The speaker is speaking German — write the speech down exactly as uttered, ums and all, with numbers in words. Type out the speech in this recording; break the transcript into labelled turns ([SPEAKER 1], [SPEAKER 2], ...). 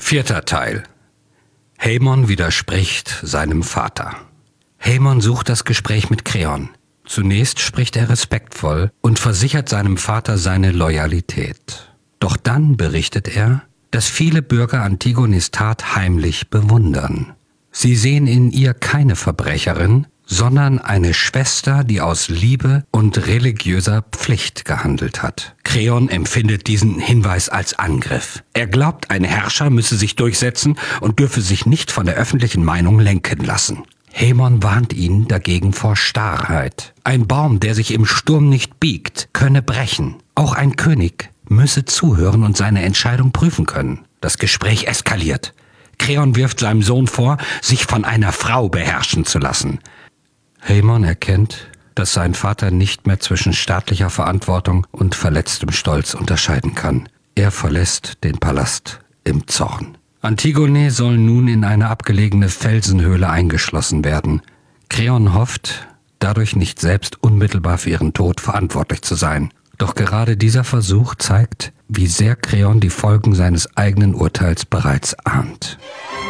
[SPEAKER 1] Vierter Teil. Haemon widerspricht seinem Vater. Haemon sucht das Gespräch mit Kreon. Zunächst spricht er respektvoll und versichert seinem Vater seine Loyalität. Doch dann berichtet er, dass viele Bürger Antigones Tat heimlich bewundern. Sie sehen in ihr keine Verbrecherin, sondern eine Schwester, die aus Liebe und religiöser Pflicht gehandelt hat. Kreon empfindet diesen Hinweis als Angriff. Er glaubt, ein Herrscher müsse sich durchsetzen und dürfe sich nicht von der öffentlichen Meinung lenken lassen. Haemon warnt ihn dagegen vor Starrheit. Ein Baum, der sich im Sturm nicht biegt, könne brechen. Auch ein König müsse zuhören und seine Entscheidung prüfen können. Das Gespräch eskaliert. Kreon wirft seinem Sohn vor, sich von einer Frau beherrschen zu lassen. Haemon erkennt, dass sein Vater nicht mehr zwischen staatlicher Verantwortung und verletztem Stolz unterscheiden kann. Er verlässt den Palast im Zorn. Antigone soll nun in eine abgelegene Felsenhöhle eingeschlossen werden. Kreon hofft, dadurch nicht selbst unmittelbar für ihren Tod verantwortlich zu sein. Doch gerade dieser Versuch zeigt, wie sehr Kreon die Folgen seines eigenen Urteils bereits ahnt.